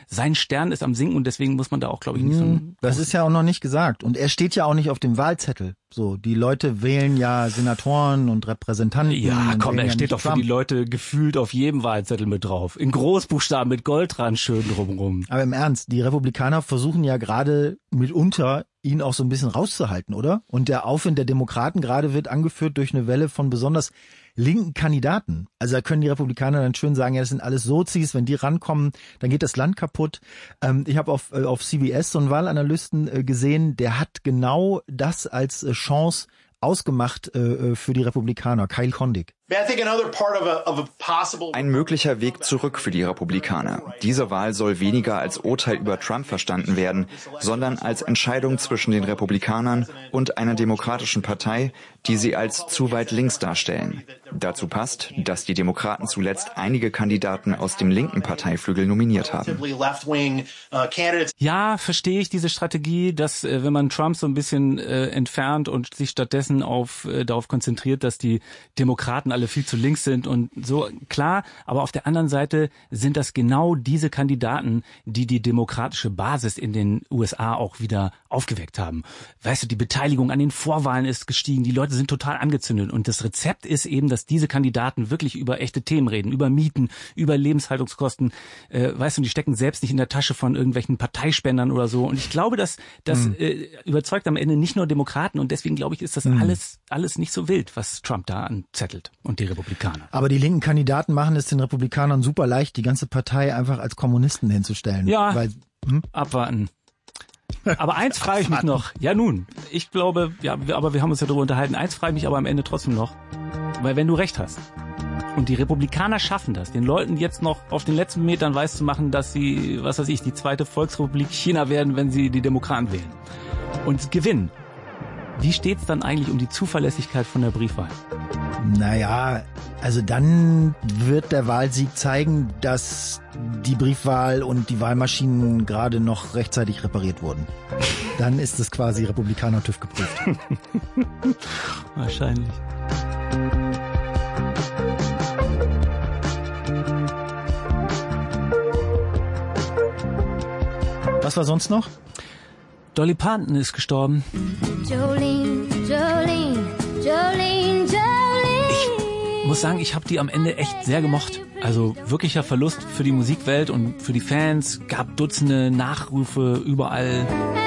sein Stern ist am Sinken und deswegen muss man da auch, glaube ich, nicht so... Das ist ja auch noch nicht gesagt. Und er steht ja auch nicht auf dem Wahlzettel. So, die Leute wählen ja Senatoren und Repräsentanten. Ja, komm, er ja steht doch für die Leute gefühlt auf jedem Wahlzettel mit drauf. In Großbuchstaben mit Gold dran schön drumrum. Aber im Ernst, die Republikaner versuchen ja gerade mitunter, ihn auch so ein bisschen rauszuhalten, oder? Und der Aufwind der Demokraten gerade wird angeführt durch eine Welle von besonders linken Kandidaten. Also da können die Republikaner dann schön sagen, ja, das sind alles Sozis, wenn die rankommen, dann geht das Land kaputt. Ich habe auf CBS so einen Wahlanalysten gesehen, der hat genau das als Chance ausgemacht für die Republikaner, Kyle Kondik. Ein möglicher Weg zurück für die Republikaner. Diese Wahl soll weniger als Urteil über Trump verstanden werden, sondern als Entscheidung zwischen den Republikanern und einer demokratischen Partei, die sie als zu weit links darstellen. Dazu passt, dass die Demokraten zuletzt einige Kandidaten aus dem linken Parteiflügel nominiert haben. Ja, verstehe ich diese Strategie, dass wenn man Trump so ein bisschen entfernt und sich stattdessen darauf konzentriert, dass die Demokraten alle viel zu links sind und so, klar, aber auf der anderen Seite sind das genau diese Kandidaten, die die demokratische Basis in den USA auch wieder aufgeweckt haben. Weißt du, die Beteiligung an den Vorwahlen ist gestiegen, die Leute sind total angezündet und das Rezept ist eben, dass diese Kandidaten wirklich über echte Themen reden, über Mieten, über Lebenshaltungskosten, weißt du, die stecken selbst nicht in der Tasche von irgendwelchen Parteispendern oder so und ich glaube, das überzeugt am Ende nicht nur Demokraten und deswegen glaube ich, ist das alles nicht so wild, was Trump da anzettelt und die Republikaner. Aber die linken Kandidaten machen es den Republikanern super leicht, die ganze Partei einfach als Kommunisten hinzustellen. Ja, weil, abwarten. Aber eins frage ich mich noch. Ja nun, ich glaube, ja, aber wir haben uns ja darüber unterhalten. Eins frage ich mich aber am Ende trotzdem noch. Weil wenn du recht hast und die Republikaner schaffen das, den Leuten jetzt noch auf den letzten Metern weiszumachen, dass sie, was weiß ich, die zweite Volksrepublik China werden, wenn sie die Demokraten wählen und gewinnen. Wie steht's dann eigentlich um die Zuverlässigkeit von der Briefwahl? Naja, also dann wird der Wahlsieg zeigen, dass die Briefwahl und die Wahlmaschinen gerade noch rechtzeitig repariert wurden. Dann ist es quasi Republikaner TÜV geprüft. Wahrscheinlich. Was war sonst noch? Dolly Parton ist gestorben. Jolene, Jolene, Jolene, Jolene. Ich muss sagen, ich habe die am Ende echt sehr gemocht. Also wirklicher Verlust für die Musikwelt und für die Fans. Gab Dutzende Nachrufe überall.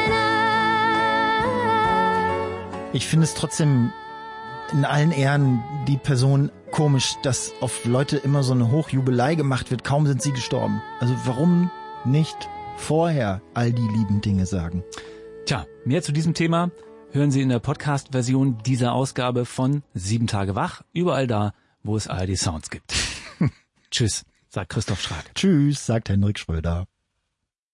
Ich finde es trotzdem in allen Ehren die Person komisch, dass auf Leute immer so eine Hochjubelei gemacht wird. Kaum sind sie gestorben. Also warum nicht vorher all die lieben Dinge sagen? Tja, mehr zu diesem Thema hören Sie in der Podcast-Version dieser Ausgabe von 7 Tage wach. Überall da, wo es ARD Sounds gibt. Tschüss, sagt Christoph Schrag. Tschüss, sagt Hendrik Schröder.